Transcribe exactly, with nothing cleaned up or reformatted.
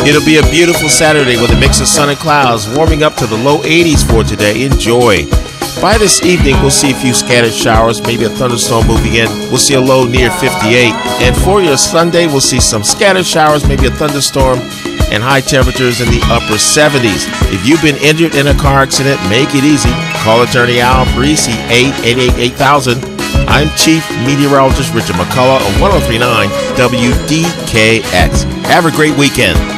It'll be a beautiful Saturday with a mix of sun and clouds, warming up to the low eighties for today. Enjoy. By this evening, we'll see a few scattered showers, maybe a thunderstorm moving in. We'll see a low near fifty-eight. And for your Sunday, we'll see some scattered showers, maybe a thunderstorm, and high temperatures in the upper seventies. If you've been injured in a car accident, make it easy. Call attorney Al Parisi, eight eight eight, eight thousand. I'm Chief Meteorologist Richard McCullough on one oh three point nine W D K X. Have a great weekend.